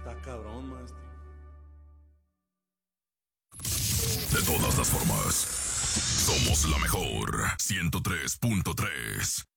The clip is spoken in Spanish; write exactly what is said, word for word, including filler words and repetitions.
Está cabrón, maestro. De todas las formas, somos la mejor ciento tres punto tres.